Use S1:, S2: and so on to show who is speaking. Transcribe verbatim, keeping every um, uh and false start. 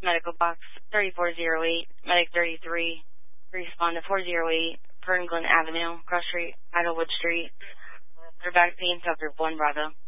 S1: medical box thirty-four oh eight, medic thirty-three, respond to four oh eight, Fernglen Avenue, Cross Street, Idlewood Street. Their back pain, subgroup one Bravo.